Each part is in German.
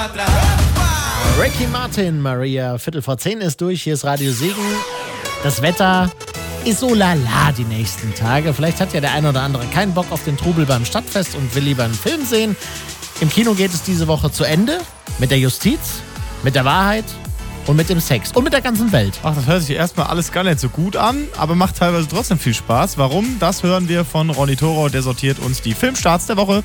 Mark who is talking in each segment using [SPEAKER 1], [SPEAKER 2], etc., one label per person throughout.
[SPEAKER 1] Ricky Martin, Maria, 9:15 ist durch, hier ist Radio Siegen. Das Wetter ist so lala die nächsten Tage. Vielleicht hat ja der eine oder andere keinen Bock auf den Trubel beim Stadtfest und will lieber einen Film sehen. Im Kino geht es diese Woche zu Ende mit der Justiz, mit der Wahrheit und mit dem Sex und mit der ganzen Welt.
[SPEAKER 2] Ach, das hört sich erstmal alles gar nicht so gut an, aber macht teilweise trotzdem viel Spaß. Warum? Das hören wir von Ronny Thorau, der sortiert uns die Filmstarts der Woche.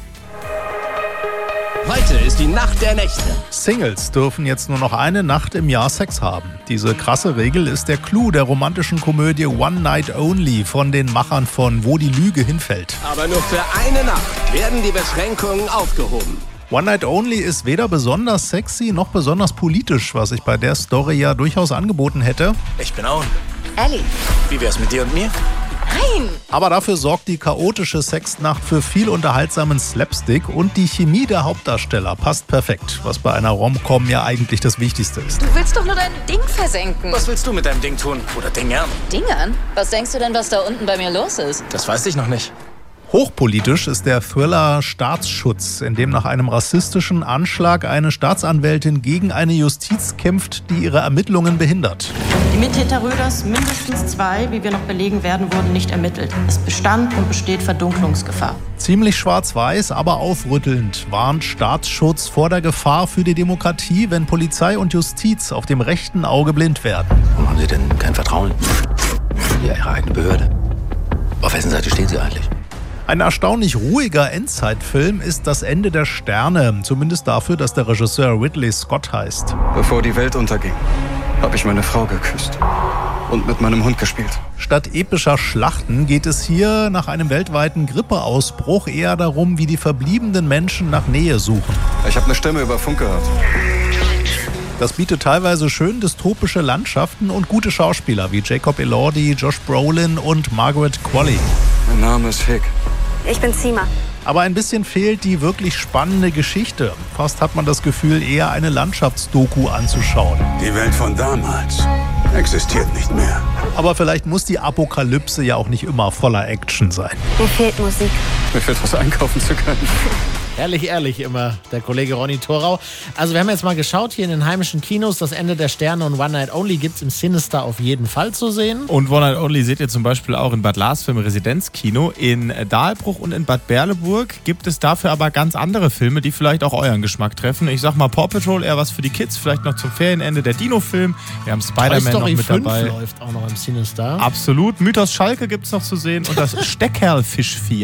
[SPEAKER 3] Heute ist die Nacht der Nächte.
[SPEAKER 4] Singles dürfen jetzt nur noch eine Nacht im Jahr Sex haben. Diese krasse Regel ist der Clou der romantischen Komödie One Night Only von den Machern von Wo die Lüge hinfällt.
[SPEAKER 3] Aber nur für eine Nacht werden die Beschränkungen aufgehoben.
[SPEAKER 4] One Night Only ist weder besonders sexy noch besonders politisch, was ich bei der Story ja durchaus angeboten hätte.
[SPEAKER 5] Ich bin Owen.
[SPEAKER 6] Ellie.
[SPEAKER 5] Wie wär's mit dir und mir?
[SPEAKER 6] Nein!
[SPEAKER 4] Aber dafür sorgt die chaotische Sexnacht für viel unterhaltsamen Slapstick und die Chemie der Hauptdarsteller passt perfekt, was bei einer Rom-Com ja eigentlich das Wichtigste ist.
[SPEAKER 6] Du willst doch nur dein Ding versenken.
[SPEAKER 5] Was willst du mit deinem Ding tun? Oder Dingern?
[SPEAKER 6] Dingern? Was denkst du denn, was da unten bei mir los ist?
[SPEAKER 5] Das weiß ich noch nicht.
[SPEAKER 4] Hochpolitisch ist der Thriller Staatsschutz, in dem nach einem rassistischen Anschlag eine Staatsanwältin gegen eine Justiz kämpft, die ihre Ermittlungen behindert.
[SPEAKER 7] Die Mittäter Röders, mindestens 2, wie wir noch belegen werden, wurden nicht ermittelt. Es bestand und besteht Verdunklungsgefahr.
[SPEAKER 4] Ziemlich schwarz-weiß, aber aufrüttelnd warnt Staatsschutz vor der Gefahr für die Demokratie, wenn Polizei und Justiz auf dem rechten Auge blind werden.
[SPEAKER 8] Warum haben Sie denn kein Vertrauen in Ihre eigene Behörde? Auf wessen Seite stehen Sie eigentlich?
[SPEAKER 4] Ein erstaunlich ruhiger Endzeitfilm ist Das Ende der Sterne, zumindest dafür, dass der Regisseur Ridley Scott heißt.
[SPEAKER 9] Bevor die Welt unterging, habe ich meine Frau geküsst und mit meinem Hund gespielt.
[SPEAKER 4] Statt epischer Schlachten geht es hier nach einem weltweiten Grippeausbruch eher darum, wie die verbliebenen Menschen nach Nähe suchen.
[SPEAKER 9] Ich habe eine Stimme über Funk gehört.
[SPEAKER 4] Das bietet teilweise schön dystopische Landschaften und gute Schauspieler wie Jacob Elordi, Josh Brolin und Margaret Qualley.
[SPEAKER 9] Mein Name ist Hick.
[SPEAKER 10] Ich bin Sima.
[SPEAKER 4] Aber ein bisschen fehlt die wirklich spannende Geschichte. Fast hat man das Gefühl, eher eine Landschaftsdoku anzuschauen.
[SPEAKER 11] Die Welt von damals existiert nicht mehr.
[SPEAKER 4] Aber vielleicht muss die Apokalypse ja auch nicht immer voller Action sein.
[SPEAKER 10] Mir fehlt Musik.
[SPEAKER 9] Mir fehlt was einkaufen zu können.
[SPEAKER 1] Ehrlich immer, der Kollege Ronny Thorau. Also wir haben jetzt mal geschaut, hier in den heimischen Kinos, Das Ende der Sterne und One Night Only gibt's im Sinister auf jeden Fall zu sehen.
[SPEAKER 2] Und One Night Only seht ihr zum Beispiel auch in Bad Larsfeld im Residenzkino. In Dahlbruch und in Bad Berleburg gibt es dafür aber ganz andere Filme, die vielleicht auch euren Geschmack treffen. Ich sag mal Paw Patrol, eher was für die Kids, vielleicht noch zum Ferienende der Dino-Film. Wir haben Spider-Man noch mit dabei.
[SPEAKER 1] Läuft auch noch im Sinister.
[SPEAKER 2] Absolut. Mythos Schalke gibt's noch zu sehen und das Steckerlfischvieh.